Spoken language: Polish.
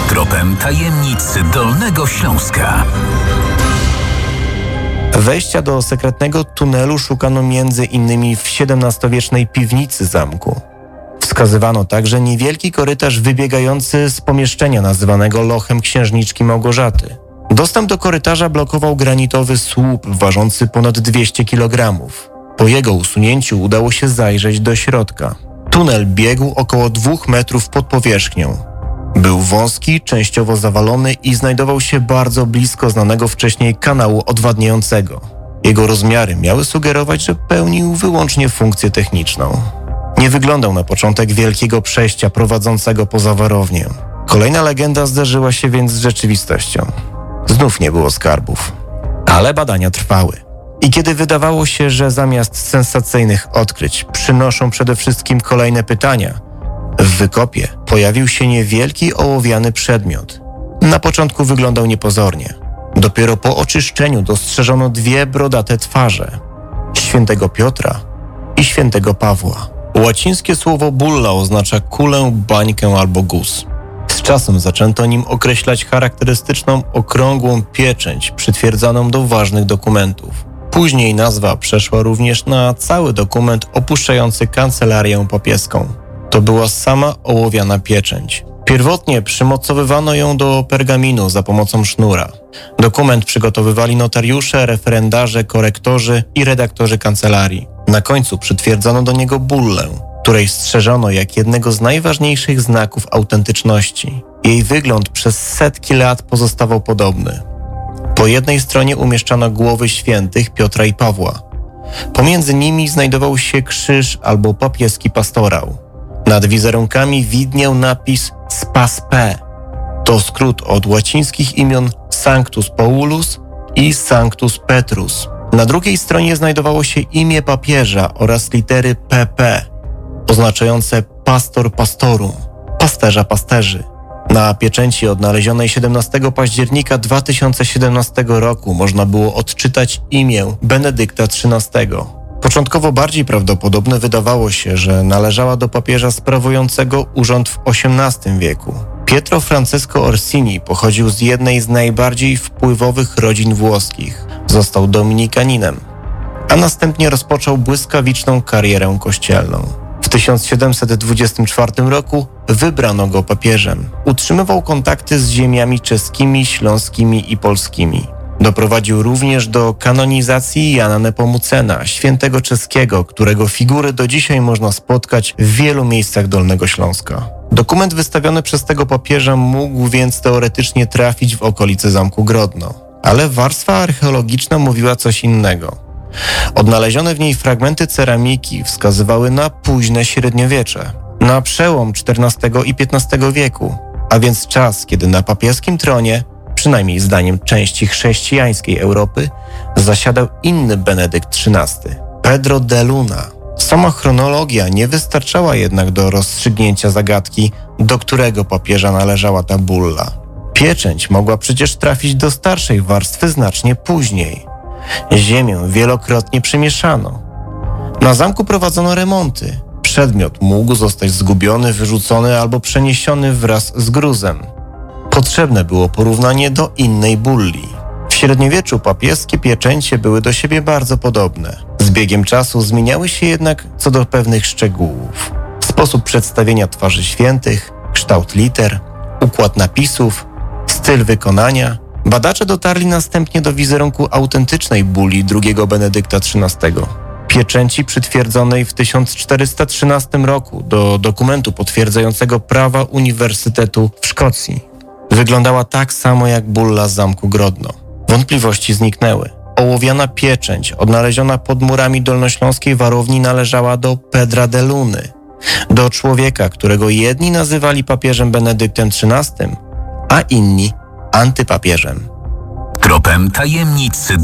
Tropem tajemnic Dolnego Śląska. Wejścia do sekretnego tunelu szukano m.in. w XVII-wiecznej piwnicy zamku. Wskazywano także niewielki korytarz wybiegający z pomieszczenia nazywanego lochem księżniczki Małgorzaty. Dostęp do korytarza blokował granitowy słup ważący ponad 200 kg. Po jego usunięciu udało się zajrzeć do środka. Tunel biegł około 2 metrów pod powierzchnią. Był wąski, częściowo zawalony i znajdował się bardzo blisko znanego wcześniej kanału odwadniającego. Jego rozmiary miały sugerować, że pełnił wyłącznie funkcję techniczną. Nie wyglądał na początek wielkiego przejścia prowadzącego poza warownię. Kolejna legenda zderzyła się więc z rzeczywistością. Znów nie było skarbów. Ale badania trwały. I kiedy wydawało się, że zamiast sensacyjnych odkryć przynoszą przede wszystkim kolejne pytania, w wykopie pojawił się niewielki ołowiany przedmiot. Na początku wyglądał niepozornie. Dopiero po oczyszczeniu dostrzeżono 2 brodate twarze. Świętego Piotra i świętego Pawła. Łacińskie słowo bulla oznacza kulę, bańkę albo guz. Z czasem zaczęto nim określać charakterystyczną okrągłą pieczęć przytwierdzaną do ważnych dokumentów. Później nazwa przeszła również na cały dokument opuszczający kancelarię papieską. To była sama ołowiana pieczęć. Pierwotnie przymocowywano ją do pergaminu za pomocą sznura. Dokument przygotowywali notariusze, referendarze, korektorzy i redaktorzy kancelarii. Na końcu przytwierdzono do niego bullę, której strzeżono jak jednego z najważniejszych znaków autentyczności. Jej wygląd przez setki lat pozostawał podobny. Po jednej stronie umieszczano głowy świętych Piotra i Pawła. Pomiędzy nimi znajdował się krzyż albo papieski pastorał. Nad wizerunkami widniał napis Spas P. To skrót od łacińskich imion Sanctus Paulus i Sanctus Petrus. Na drugiej stronie znajdowało się imię papieża oraz litery PP, oznaczające Pastor Pastorum, pasterza pasterzy. Na pieczęci odnalezionej 17 października 2017 roku można było odczytać imię Benedykta XIII. Początkowo bardziej prawdopodobne wydawało się, że należała do papieża sprawującego urząd w XVIII wieku. Pietro Francesco Orsini pochodził z jednej z najbardziej wpływowych rodzin włoskich. Został dominikaninem, a następnie rozpoczął błyskawiczną karierę kościelną. W 1724 roku wybrano go papieżem. Utrzymywał kontakty z ziemiami czeskimi, śląskimi i polskimi. Doprowadził również do kanonizacji Jana Nepomucena, świętego czeskiego, którego figury do dzisiaj można spotkać w wielu miejscach Dolnego Śląska. Dokument wystawiony przez tego papieża mógł więc teoretycznie trafić w okolice Zamku Grodno. Ale warstwa archeologiczna mówiła coś innego. Odnalezione w niej fragmenty ceramiki wskazywały na późne średniowiecze, na przełom XIV i XV wieku, a więc czas, kiedy na papieskim tronie, przynajmniej zdaniem części chrześcijańskiej Europy, zasiadał inny Benedykt XIII, Pedro de Luna. Sama chronologia nie wystarczała jednak do rozstrzygnięcia zagadki, do którego papieża należała ta bulla. Pieczęć mogła przecież trafić do starszej warstwy znacznie później. Ziemię wielokrotnie przemieszano. Na zamku prowadzono remonty. Przedmiot mógł zostać zgubiony, wyrzucony albo przeniesiony wraz z gruzem. Potrzebne było porównanie do innej bulli. W średniowieczu papieskie pieczęcie były do siebie bardzo podobne. Z biegiem czasu zmieniały się jednak co do pewnych szczegółów. Sposób przedstawienia twarzy świętych, kształt liter, układ napisów, styl wykonania. Badacze dotarli następnie do wizerunku autentycznej bulli II Benedykta XIII. Pieczęci przytwierdzonej w 1413 roku do dokumentu potwierdzającego prawa Uniwersytetu w Szkocji. Wyglądała tak samo jak bulla z Zamku Grodno. Wątpliwości zniknęły. Ołowiana pieczęć odnaleziona pod murami dolnośląskiej warowni należała do Pedra de Luny, do człowieka, którego jedni nazywali papieżem Benedyktem XIII, a inni antypapieżem. Tropem tajemnic